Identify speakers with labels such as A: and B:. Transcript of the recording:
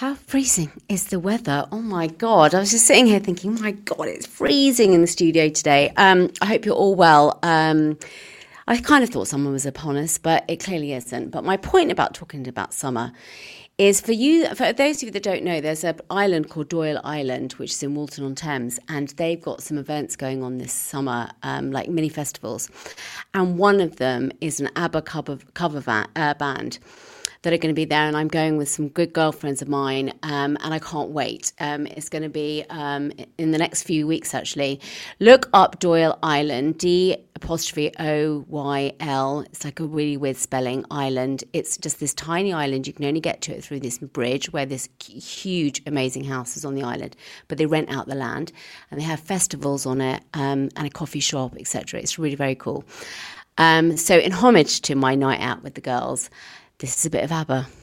A: How freezing is the weather? Oh my God. I was just sitting here thinking, my God, it's freezing in the studio today. I hope you're all well. I kind of thought summer was upon us, but it clearly isn't. But my point about talking about summer is for those of you that don't know, there's an island called Doyle Island, which is in Walton-on-Thames, and they've got some events going on this summer, like mini festivals. And one of them is an ABBA cover band that are going to be there, and I'm going with some good girlfriends of mine, and I can't wait. It's going to be in the next few weeks, actually. Look up Doyle Island, D''Oyl. It's like a really weird spelling, island. It's just this tiny island. You can only get to it through this bridge where this huge, amazing house is on the island, but they rent out the land, and they have festivals on it, and a coffee shop, etc. It's really very cool. So in homage to my night out with the girls, this is a bit of ABBA.